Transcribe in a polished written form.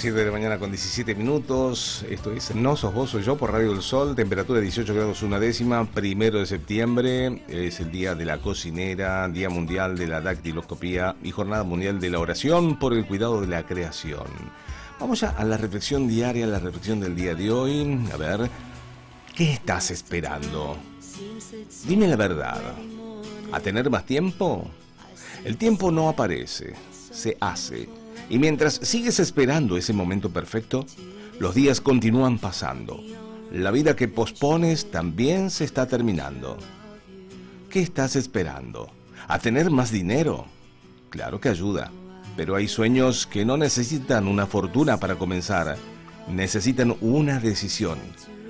7 de la mañana con 17 minutos. Esto es No Sos Vos, Soy Yo por Radio del Sol. Temperatura de 18 grados una décima. 1 de septiembre es el día de la cocinera, Día Mundial de la Dactiloscopía y Jornada Mundial de la Oración por el Cuidado de la Creación. Vamos ya a la reflexión diaria, la reflexión del día de hoy. A ver, ¿qué estás esperando? Dime la verdad. ¿A tener más tiempo? El tiempo no aparece, se hace. Y mientras sigues esperando ese momento perfecto, los días continúan pasando. La vida que pospones también se está terminando. ¿Qué estás esperando? ¿A tener más dinero? Claro que ayuda, pero hay sueños que no necesitan una fortuna para comenzar. Necesitan una decisión.